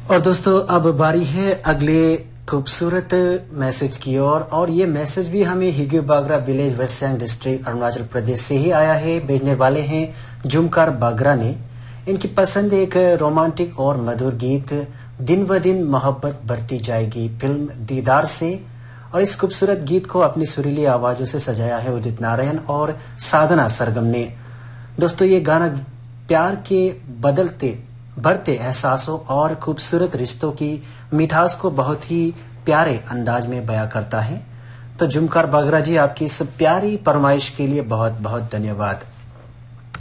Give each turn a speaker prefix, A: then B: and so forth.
A: और दोस्तों अब बारी है अगले खूबसूरत मैसेज की और ये मैसेज भी हमें हिगू Bagra village waste Siang district Arunachal Pradesh से ही आया है। भेजने वाले हैं जुमकार बागरा ने। इनकी पसंद एक रोमांटिक और मधुर गीत दिन व दिन मोहब्बत बढ़ती जाएगी फिल्म दीदार से। और इस खूबसूरत गीत को अपनी सुरीली आवाजों से सजाया है उदित नारायण और साधना सरगम ने। दोस्तों ये गाना प्यार के बढ़ते एहसासों और खूबसूरत रिश्तों की मिठास को बहुत ही प्यारे अंदाज में बयां करता है। तो जुमकार बागरा जी, आपकी इस प्यारी फरमाइश के लिए बहुत बहुत धन्यवाद।